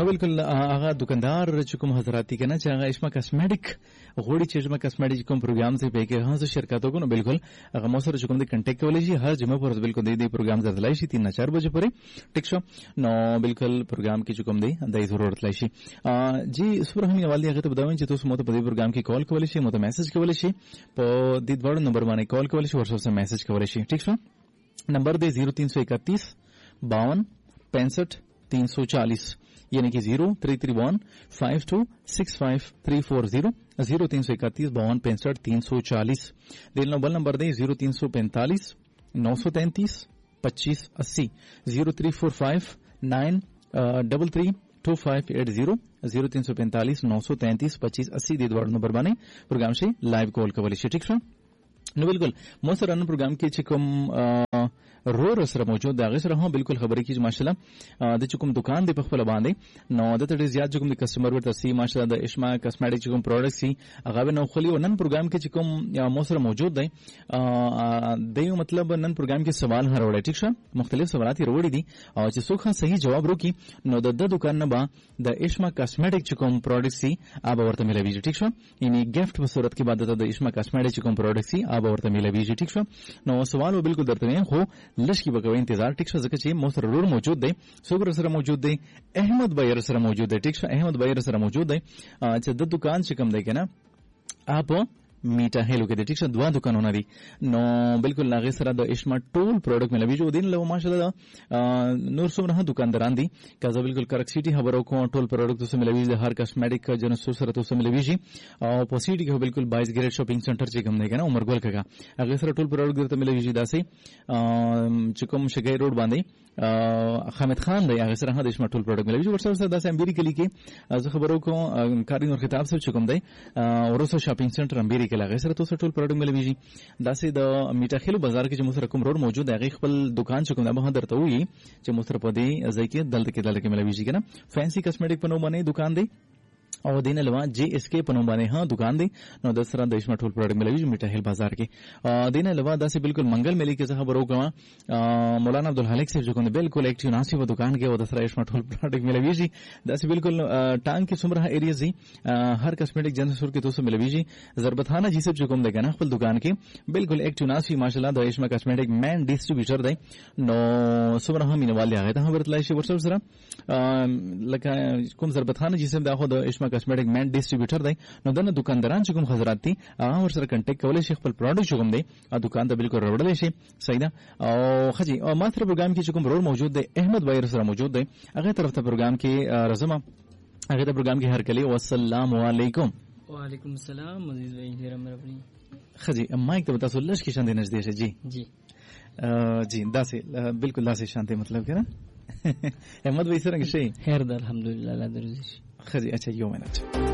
نو بالکل هغه دکاندار چې کوم حضرات کنه چې هغه اسما کاسمیټک غوړي چې اسما کاسمیټک کوم پروګرام ته پېکه هغه شرکتو کو نو بالکل هغه مو سره کوم د کنټیکټ کولای شي هر جمعه پر بالکل د دې پروګرام درلای شي 3-4 بجې پورې ټیک شو نو بالکل پروګرام کې کوم دی د ضرورت لای شي جی سپر هم والي هغه ته بدوین چې تاسو مو ته په دې پروګرام کې کال کولای شي مو ته میسج کولای شي په دې ډوړ نمبر باندې کال کولای شي ورسره میسج کولای شي ټیک شو نمبر دی 0331 52 65 340 यानी कि 03315265 0331 52 65 340 दिल नंबर नंबर दे 0345 933 25 80 0345 933 2580 0345 933 25 80 दे द्वारा नंबर बने प्रोग्राम से लाइव कॉल कवल से ठीक है नो बिल्कुल मोसर अन प्रोग्राम के चिकम रो सर मौजूद दागे सर हां बिल्कुल खबरी की माशाल्लाह د چکم دکان دی په خپل باندې نو د ته زیات چکم د کسٹمر ورته سی ماشاءالله د اشما کاسمیټک چکم پروډکټ سی هغه نو خلی ونن پروګرام کې چکم موثر موجود دی دیو مطلب نن پروګرام کې سوال هر وړي ټیک شه مختلف سوالات وروړي دي او چې څوک صحیح جواب وکړي نو د دکان نه با د اشما کاسمیټک چکم پروډکټ سی اب ورته ملوي ټیک شه یعنی گیفت په صورت کې بعد د اشما کاسمیټک چکم پروډکټ سی اب ورته ملوي ټیک شه نو سوال بالکل درته نه خو لش کی بګوي انتظار ټیک شه ځکه چې موثر ضرور موجود دی صبر سره موجود دی احمد بھائی سره موجود دی ټیک شه احمد بھائی سره موجود دی چې د دکان چې کوم دی کنه اپ میټا هلو کې د ټیک شه دوا دکانونه دي نو بالکل لاغه سره د اشما ټول پروډکټ ملوي جو دین له ماشاءالله نور څومره دکانداران دي کزه بالکل کرک سیټي خبرو کو ټول پروډکټ سره ملوي د هر کاسمیټک جنس سره تو سره ملوي شي او په سیټي کې بالکل 22 ګریډ شاپینګ سنټر چې کوم دی کنه عمر ګل کګه هغه سره ټول پروډکټ درته ملوي شي داسې چې کوم شګي روډ باندې حامد خان دی هغه سره د اشما ټول پروډکټ ملوي شي ورسره داسې امریکا کې زه خبرو کو کاری نور خطاب سره چې کوم دی ورسره شاپینګ سنټر امریکا کې لاغه سره تاسو ټول پروډکټ ملوي داسې د میټاخیلو بازار کې چې مو سره کوم روډ موجود دی هغه خپل دکان چې کوم دا به درته وي چې مو سره په دې ځای کې دلته ملوي شي کنه فینسی کاسمیټک په نوم باندې دکان دی او دین علاوه جی اس کے په نوم باندې ها دکان دی نو د سره د اشما ټول پروډکټ ملوي میټاخیل بازار کې دین علاوه داسې بالکل منګل ملي کې څه خبرو کوم مولانا عبدالحلیق صاحب جو کوم بالکل ایکټیو ناسي په دکان کې او د سره اشما ټول پروډکټ ملوي شي داسې بالکل ټانک کې څومره ایریاز دي هر کاسمیټک جنس سور کې تاسو ملوي شي ضربتخانه جی صاحب جو کوم دی کنه خپل دکان کې بالکل ایکټیو ناسي ماشاءالله د اشما کاسمیټک مین ډیسټریبیوټر دی نو څومره هم مینوالي هغه ته ورتلای شي ورسره لکه کوم ضربتخانه جی صاحب دا خو د اشما کاسمیټک مین ډیسټریبیوټر دی نو دنه دکانداران چې کوم حضرات دي هغه ورسره کنټیکټ کولای شي خپل پروډکټ چې کوم دی دکان ته بالکل راوړل شي صحیح ده او خجی او ماستر پروګرام کې چې کوم رول موجود دی احمد بھائی سره موجود دی هغه طرف ته پروګرام کې رزما هغه ته پروګرام کې هر کلی والسلام علیکم وعلیکم السلام عزیز بھائی ډیر مهرباني خجی مایک ته تاسو لږ کې شاندې نږدې شي جی داسې بالکل داسې شانته مطلب کنه احمد بھائی سره کې شي خیر ده الحمدلله الله درزي خجی اچھا یو منټ